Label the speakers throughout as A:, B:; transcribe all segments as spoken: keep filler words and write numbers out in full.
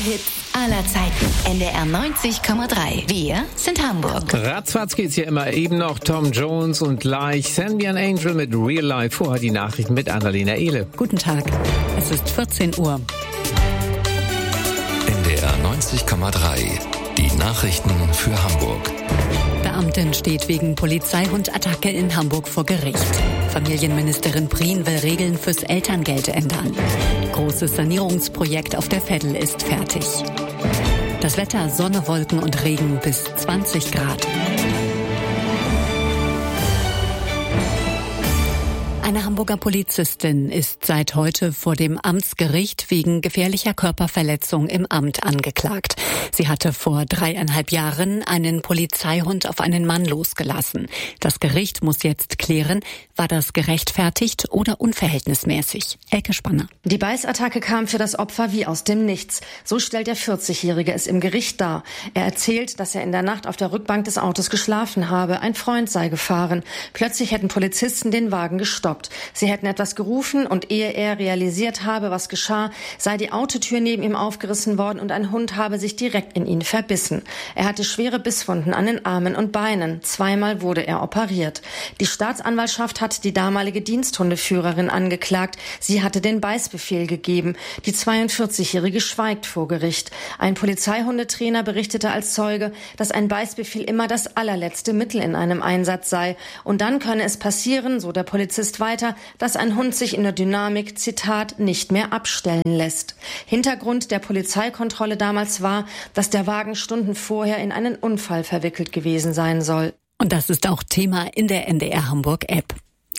A: Hits aller Zeiten. N D R neunzig Komma drei. Wir sind Hamburg.
B: Ratzfatz geht's hier immer eben noch. Tom Jones und gleich Send Me an Angel mit Real Life. Vorher die Nachrichten mit Annalena Ehle.
C: Guten Tag. Es ist vierzehn Uhr.
D: N D R neunzig Komma drei. Die Nachrichten für Hamburg.
C: Beamtin steht wegen Polizeihundattacke in Hamburg vor Gericht. Familienministerin Prien will Regeln fürs Elterngeld ändern. Großes Sanierungsprojekt auf der Veddel ist fertig. Das Wetter: Sonne, Wolken und Regen bis zwanzig Grad. Eine Hamburger Polizistin ist seit heute vor dem Amtsgericht wegen gefährlicher Körperverletzung im Amt angeklagt. Sie hatte vor dreieinhalb Jahren einen Polizeihund auf einen Mann losgelassen. Das Gericht muss jetzt klären, war das gerechtfertigt oder unverhältnismäßig? Elke Spanner.
E: Die Beißattacke kam für das Opfer wie aus dem Nichts. So stellt der vierzigjährige es im Gericht dar. Er erzählt, dass er in der Nacht auf der Rückbank des Autos geschlafen habe. Ein Freund sei gefahren. Plötzlich hätten Polizisten den Wagen gestoppt. Sie hätten etwas gerufen und ehe er realisiert habe, was geschah, sei die Autotür neben ihm aufgerissen worden und ein Hund habe sich direkt in ihn verbissen. Er hatte schwere Bisswunden an den Armen und Beinen. Zweimal wurde er operiert. Die Staatsanwaltschaft hat die damalige Diensthundeführerin angeklagt. Sie hatte den Beißbefehl gegeben. Die zweiundvierzigjährige schweigt vor Gericht. Ein Polizeihundetrainer berichtete als Zeuge, dass ein Beißbefehl immer das allerletzte Mittel in einem Einsatz sei. Und dann könne es passieren, so der Polizist weiter, dass ein Hund sich in der Dynamik, Zitat, nicht mehr abstellen lässt. Hintergrund der Polizeikontrolle damals war, dass der Wagen Stunden vorher in einen Unfall verwickelt gewesen sein soll.
C: Und das ist auch Thema in der N D R Hamburg App.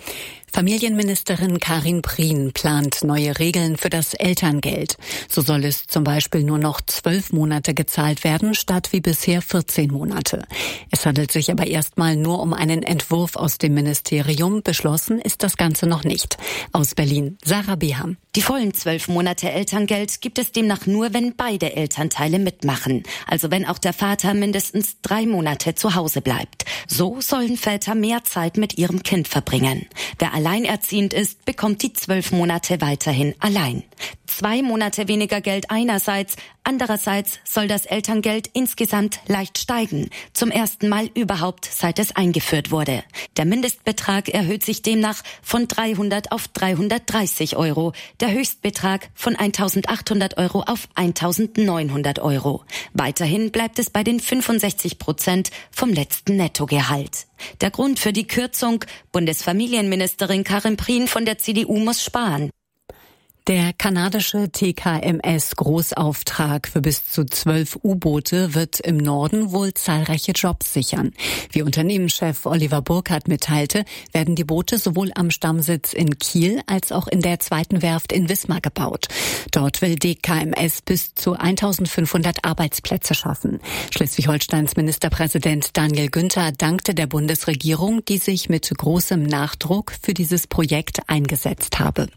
C: Familienministerin Karin Prien plant neue Regeln für das Elterngeld. So soll es zum Beispiel nur noch zwölf Monate gezahlt werden, statt wie bisher vierzehn Monate. Es handelt sich aber erstmal nur um einen Entwurf aus dem Ministerium. Beschlossen ist das Ganze noch nicht. Aus Berlin, Sarah Beham.
F: Die vollen zwölf Monate Elterngeld gibt es demnach nur, wenn beide Elternteile mitmachen. Also wenn auch der Vater mindestens drei Monate zu Hause bleibt. So sollen Väter mehr Zeit mit ihrem Kind verbringen. Wer alleinerziehend ist, bekommt die zwölf Monate weiterhin allein. Zwei Monate weniger Geld einerseits, andererseits soll das Elterngeld insgesamt leicht steigen. Zum ersten Mal überhaupt, seit es eingeführt wurde. Der Mindestbetrag erhöht sich demnach von dreihundert auf dreihundertdreißig Euro. Der Höchstbetrag von eintausendachthundert Euro auf eintausendneunhundert Euro. Weiterhin bleibt es bei den fünfundsechzig Prozent vom letzten Nettogehalt. Der Grund für die Kürzung: Bundesfamilienministerin Karin Prien von der C D U muss sparen.
C: Der kanadische T K M S-Großauftrag für bis zu zwölf U-Boote wird im Norden wohl zahlreiche Jobs sichern. Wie Unternehmenschef Oliver Burkhardt mitteilte, werden die Boote sowohl am Stammsitz in Kiel als auch in der zweiten Werft in Wismar gebaut. Dort will D K M S bis zu eintausendfünfhundert Arbeitsplätze schaffen. Schleswig-Holsteins Ministerpräsident Daniel Günther dankte der Bundesregierung, die sich mit großem Nachdruck für dieses Projekt eingesetzt habe.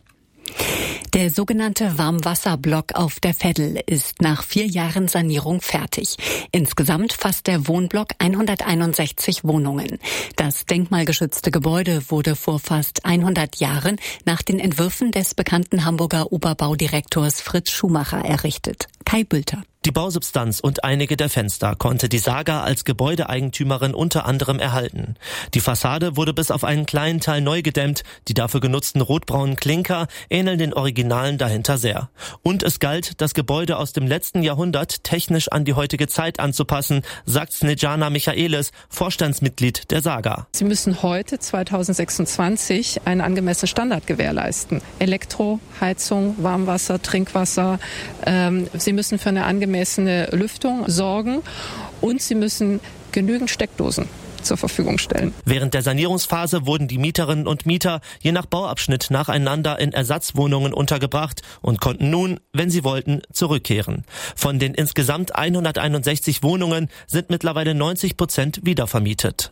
C: Der sogenannte Warmwasserblock auf der Veddel ist nach vier Jahren Sanierung fertig. Insgesamt fasst der Wohnblock hunderteinundsechzig Wohnungen. Das denkmalgeschützte Gebäude wurde vor fast hundert Jahren nach den Entwürfen des bekannten Hamburger Oberbaudirektors Fritz Schumacher errichtet. Kai Bülter.
G: Die Bausubstanz und einige der Fenster konnte die Saga als Gebäudeeigentümerin unter anderem erhalten. Die Fassade wurde bis auf einen kleinen Teil neu gedämmt. Die dafür genutzten rotbraunen Klinker ähneln den Originalen dahinter sehr. Und es galt, das Gebäude aus dem letzten Jahrhundert technisch an die heutige Zeit anzupassen, sagt Snejana Michaelis, Vorstandsmitglied der Saga.
H: Sie müssen heute, zweitausendsechsundzwanzig, einen angemessenen Standard gewährleisten. Elektro, Heizung, Warmwasser, Trinkwasser. Ähm, Sie müssen für eine angemessene angemessene Lüftung sorgen und sie müssen genügend Steckdosen zur Verfügung stellen.
G: Während der Sanierungsphase wurden die Mieterinnen und Mieter je nach Bauabschnitt nacheinander in Ersatzwohnungen untergebracht und konnten nun, wenn sie wollten, zurückkehren. Von den insgesamt hunderteinundsechzig Wohnungen sind mittlerweile neunzig Prozent wiedervermietet.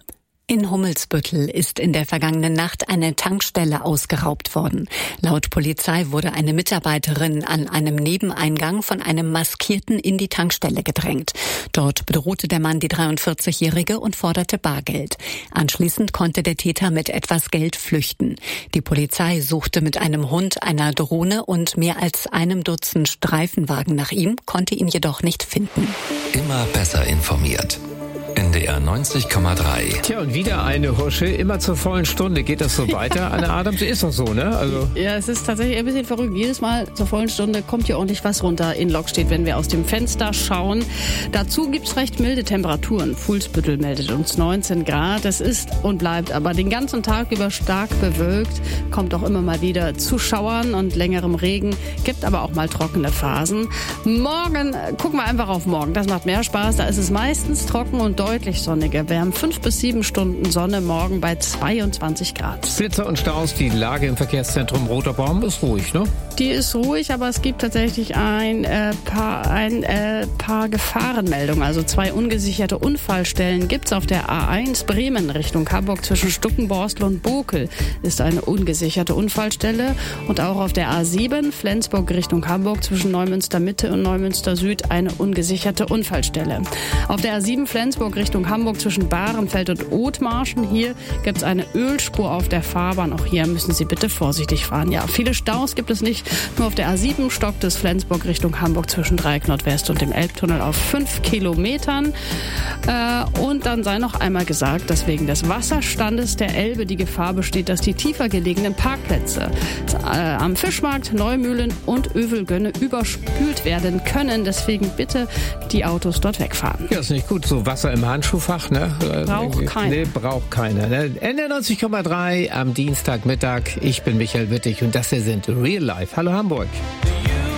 C: In Hummelsbüttel ist in der vergangenen Nacht eine Tankstelle ausgeraubt worden. Laut Polizei wurde eine Mitarbeiterin an einem Nebeneingang von einem Maskierten in die Tankstelle gedrängt. Dort bedrohte der Mann die dreiundvierzigjährige und forderte Bargeld. Anschließend konnte der Täter mit etwas Geld flüchten. Die Polizei suchte mit einem Hund, einer Drohne und mehr als einem Dutzend Streifenwagen nach ihm, konnte ihn jedoch nicht finden.
D: Immer besser informiert. N D R neunzig Komma drei.
B: Tja, und wieder eine Husche, immer zur vollen Stunde. Geht das so weiter, Anne Adams? Ist doch so, ne? Also
I: ja, es ist tatsächlich ein bisschen verrückt. Jedes Mal zur vollen Stunde kommt hier ordentlich was runter in Lokstedt, wenn wir aus dem Fenster schauen. Dazu gibt's recht milde Temperaturen. Fuhlsbüttel meldet uns neunzehn Grad. Es ist und bleibt aber den ganzen Tag über stark bewölkt. Kommt auch immer mal wieder zu Schauern und längerem Regen. Gibt aber auch mal trockene Phasen. Morgen, gucken wir einfach auf morgen. Das macht mehr Spaß. Da ist es meistens trocken und deutlich sonniger. Wir haben fünf bis sieben Stunden Sonne, morgen bei zweiundzwanzig Grad.
B: Blitzer und Staus, die Lage im Verkehrszentrum Roter Baum ist ruhig, ne?
I: Die ist ruhig, aber es gibt tatsächlich ein, äh, paar, ein äh, paar Gefahrenmeldungen. Also zwei ungesicherte Unfallstellen gibt's auf der A eins Bremen Richtung Hamburg zwischen Stuckenborstel und Bokel ist eine ungesicherte Unfallstelle. Und auch auf der A sieben Flensburg Richtung Hamburg zwischen Neumünster Mitte und Neumünster Süd eine ungesicherte Unfallstelle. Auf der A sieben Flensburg Richtung Hamburg zwischen Bahrenfeld und Othmarschen. Hier gibt es eine Ölspur auf der Fahrbahn. Auch hier müssen Sie bitte vorsichtig fahren. Ja, viele Staus gibt es nicht. Nur auf der A sieben stockt es Flensburg Richtung Hamburg zwischen Dreieck Nordwest und dem Elbtunnel auf fünf Kilometern. Äh, und dann sei noch einmal gesagt, dass wegen des Wasserstandes der Elbe die Gefahr besteht, dass die tiefer gelegenen Parkplätze äh, am Fischmarkt, Neumühlen und Övelgönne überspült werden können. Deswegen bitte die Autos dort wegfahren.
B: Ja, ist nicht gut. So Wasser im Handschuhfach, ne?
I: Braucht keiner.
B: Nee, braucht keiner. Ne? N D R neunzig Komma drei am Dienstagmittag. Ich bin Michael Wittig und das hier sind Real Life. Hallo Hamburg.